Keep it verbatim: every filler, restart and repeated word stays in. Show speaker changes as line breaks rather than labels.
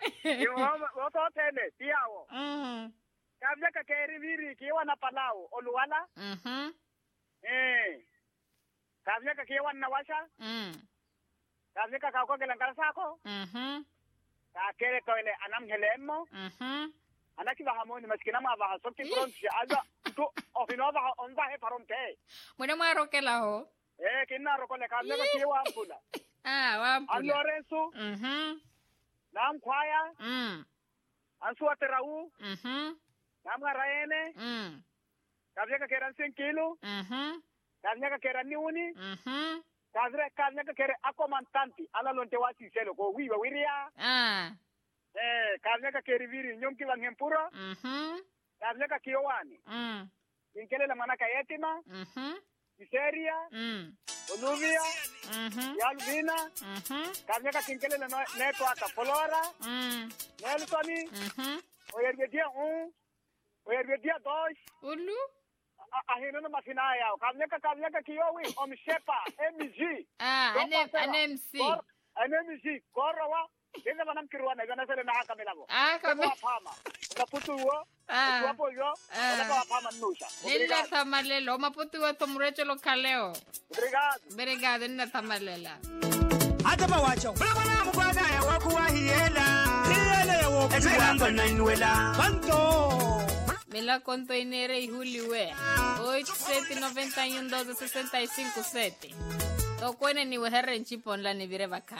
Yo wo to tene tiawo.
Mhm.
Kabla ka keri viri kiwa na palau oluwala.
Mhm.
Eh. Kabla ka kiwa na washa.
Mm.
Kabla ka kako gelangala sako.
Mhm.
Ka kere ko ile anam helemo.
Mhm.
Anaki ba hamoni maskina ma ba sokti pronti alba to ofinova on ba he paronte.
Mwana mwarokela ho.
Eh kinna rokole kabla ka kiwa ampula.
Ah, wampula.
An Lorenzo.
Mhm.
Nam kwaya.
Mm.
An suaterau.
Mhm.
Nam ngaraene.
Mm.
Kabla ka keran cinco kilo.
Mhm.
Kabla ka keran niuni.
Mhm.
Kadre kabla ka kere akomantanti ala lonte wasi selo ko wiwa wiria.
Ah.
Eh kabla ka kere viri nyomki wanghempuro.
Mhm.
Kabla ka kiowani.
Mm.
Inkele la manaka yetima.
Mhm.
Miseria.
Mm.
Olivia.
Mhm.
Yalvina.
Mhm.
Kabla ka kinkele la neto aka Flora.
Mm.
Nelsoni.
Mhm.
Oyergedia un. Oyergedia dos.
Ulu.
Ahino na masina yao. Kabla ka kabla ka kiyowi omshepa M G.
Ah, ane ane M C.
M G korwa. Kesa manam kirwana gana sele na haka milabo.
Ah, kami.
Pama. Na putuwo.
Ah.
Tuwapo yo. Wala ka pama nusha.
Nina tamalela. Maputu wa tomrecho lo kaleo.
Obrigado.
Obrigado, nina tamalela.
Adama wacho. Bwana mkwaga ya wakuwa hiela. Hiela ya wakuwa. Ezegango na inuela. Banto.
Mela conto inere y Juliwe. ocho siete noventa y uno doce sesenta y cinco siete. Tokwene ni wehere nchipo nla ni vire baka.